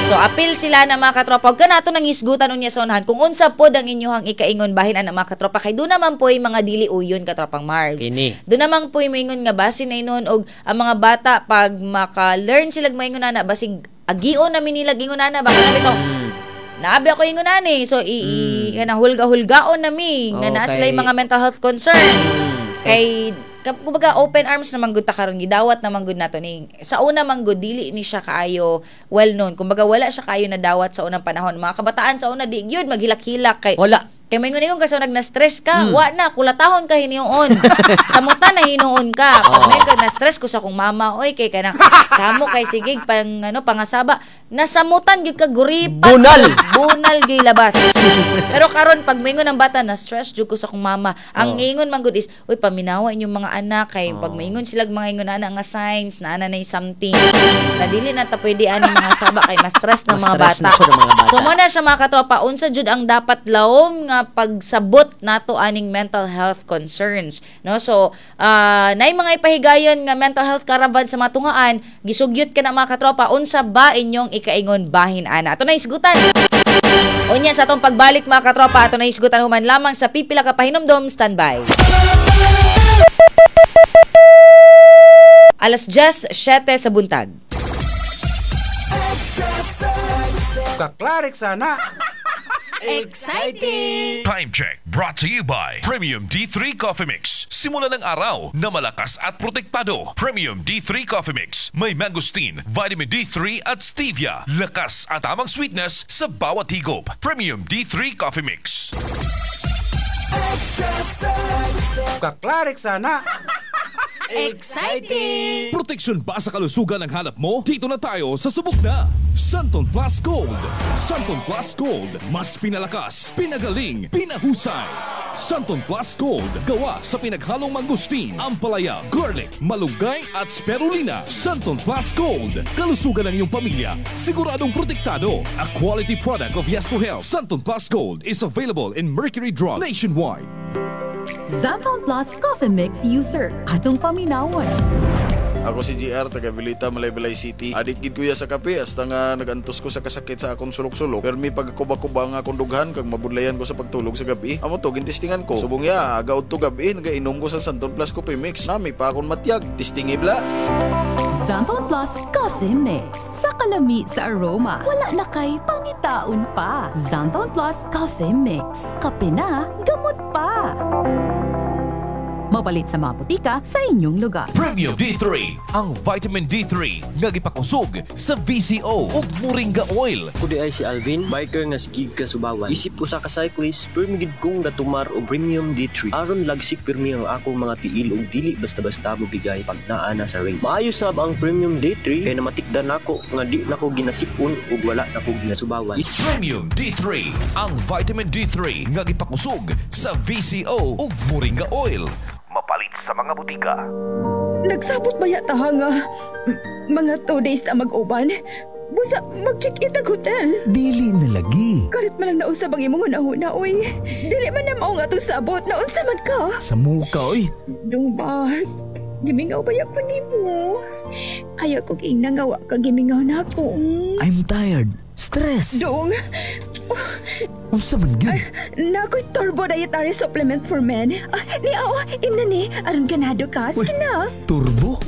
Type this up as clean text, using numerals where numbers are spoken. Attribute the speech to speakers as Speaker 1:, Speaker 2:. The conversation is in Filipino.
Speaker 1: So apil sila na mga katropa, huwag ka nato nang hisgutan unya sa unahan kung unsa pod ang inyong ikaingon bahin ana mga katropa, kay doon naman po yung mga dili uyon katropang Marbs. Doon naman po yung maingon nga basin na inon og ang mga bata pag maka-learn sila maingon ana basig agion na nila gingon ana baka na bitaw naabi ako ingon ani so kanang hulga-hulgaon na mi nga naa sila yung mga mental health concern. Kay kumbaga open arms naman gud ta karon gidawat naman gud nato ning sa una man gud dili ni siya kaayo well known, kumbaga wala siya kaayo na dawat sa unang panahon. Mga kabataan sa una di gyud maghilak-hilak kay wala kay may ingon kasi nag-na-stress ka, wa na kulatahon ka hiniuon. Samutan na hinuon ka. Pag may na-stress ko sa akong mama, oy kay kanang samo kay sige pang pangasaba, nasamutan gyud ka guripat. Bunal gyud labas. Pero karon pag may ingon ang bata na-stress jud ko sa akong mama, ang ingon man gud is, oy paminawa inyong mga anak kay pag may ingon sila mga ingon ana nga signs na ana nay something. Na dili na ta pwede ani mga saba kay ma-stress ng mga bata. So mo na siya mga katropa, unsa jud ang dapat lawom nga pagsabot nato aning mental health concerns, no? So nay mga ipahigayon nga mental health caravan sa matungaan, gisugyot ka na mga katropa, unsa ba inyong ikaingon bahin ana? Ato na isgutan. Unya sa atong pagbalik mga katropa, ato na isgutan human lamang sa pipila ka pahinomdom. Standby. Alas 10:07 sa buntag.
Speaker 2: Kaklarik sana.
Speaker 1: Exciting!
Speaker 3: Time check brought to you by Premium D3 Coffee Mix. Simula ng araw na malakas at protektado. Premium D3 Coffee Mix. May mangosteen, vitamin D3 at stevia. Lakas at tamang sweetness sa bawat higop. Premium D3 Coffee Mix.
Speaker 2: Kaklarik sana.
Speaker 1: Exciting!
Speaker 4: Proteksyon ba sa kalusugan ang hanap mo? Dito na tayo sa subok na Santon Plus Gold. Santon Plus Gold, mas pinalakas, pinagaling, pinahusay. Santon Plus Gold, gawa sa pinaghalong mangustin, ampalaya, garlic, malunggay at spirulina. Santon Plus Gold, kalusugan ng iyong pamilya, siguradong protektado. A quality product of Yes to Health. Santon Plus Gold is available in Mercury Drug nationwide.
Speaker 5: Santon Plus Coffee Mix user, atong paminawan.
Speaker 6: Ako si GR, taga Vilita, Malaybalay City. Adik gid kuya sa kape, hasta nga nagantos ko sa kasakit sa akong sulok-sulok. Pero may pagkuba-kuba nga akong dughan, kag mabudlayan ko sa pagtulog sa gabi. Amo to, gintistingan ko. Subong ya, agaod to gabi, nagainom ko sa Santon Plus Coffee Mix. Nami pa akong matiyag, tistingibla.
Speaker 5: Santon Plus Coffee Mix. Sa kalami sa aroma, wala na kay pangitaon pa. Santon Plus Coffee Mix. Kape na, gamot pa. Mabalit sa mga butika sa inyong lugar.
Speaker 3: Premium D3, ang vitamin D3 nga gipakusog sa VCO ug Moringa Oil.
Speaker 7: Kudi ay si Alvin, biker nga sigig ka Subawan. Isip ko sa ka-cyclist, permigid kong natumar o Premium D3. Aron lagsik pirmi ang akong mga tiil ug dili basta-basta mo bigay pag naana sa race. Maayo sab ang Premium D3 kay namatikdan nako nga di nako ginasipon ug wala nako ginasubawan.
Speaker 3: Premium D3, ang vitamin D3 nga gipakusog sa VCO ug Moringa Oil. Mapalit sa mga butika.
Speaker 8: Nagsabot ba yata nga mga 2 days na mag-uban? Busa mag-check-in ang hotel.
Speaker 9: Dili na lagi.
Speaker 8: Kalit man lang naunsa bang imong una-una, oy. Dili man na mao nga itong sabot. Naunsa man ka.
Speaker 9: Sa muka, oy.
Speaker 8: Dong ba? Gimingaw ba ko nimo? Ayaw ko ginangawa ka gimingaw na ako.
Speaker 9: I'm tired. Stress.
Speaker 8: Dong.
Speaker 9: Unsa man gyud?
Speaker 8: Nakoy turbo dietary supplement for men. Ni imna ni aron ganado ka. Sige na.
Speaker 9: Turbo?